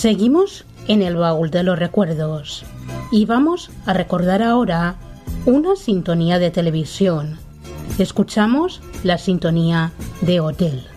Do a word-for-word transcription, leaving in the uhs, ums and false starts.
Seguimos en el baúl de los recuerdos y vamos a recordar ahora una sintonía de televisión. Escuchamos la sintonía de Hotel.